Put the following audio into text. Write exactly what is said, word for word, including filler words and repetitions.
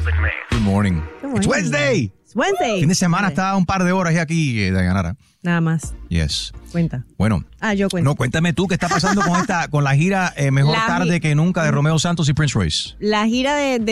Good morning. Good morning. It's Wednesday. It's Wednesday. Fin de semana Okay. está un par de horas aquí, eh, Dayanara. Nada más. Yes. Cuenta. Bueno. Ah, yo cuento. No, cuéntame tú qué está pasando con esta, con la gira eh, Mejor La Tarde gi- que Nunca de Romeo Santos y Prince Royce. La gira de, de